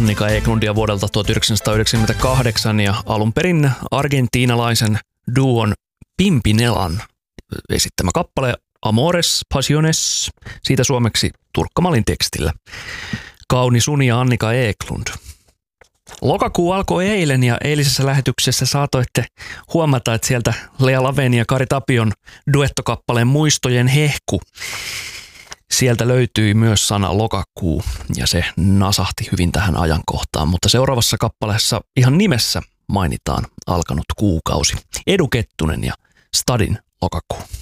Annika Eklundia vuodelta 1998 ja alun perin argentiinalaisen duon Pimpinelan esittämä kappale Amores Passiones, siitä suomeksi Turkka-Malin tekstillä. Kauni Suni ja Annika Eklund. Lokakuu alkoi eilen ja eilisessä lähetyksessä saatoitte huomata, että sieltä Lea Laveni ja Kari Tapion duettokappaleen Muistojen hehku. Sieltä löytyi myös sana lokakuu ja se nasahti hyvin tähän ajankohtaan, mutta seuraavassa kappaleessa ihan nimessä mainitaan alkanut kuukausi. Edu Kettunen ja Stadin lokakuu.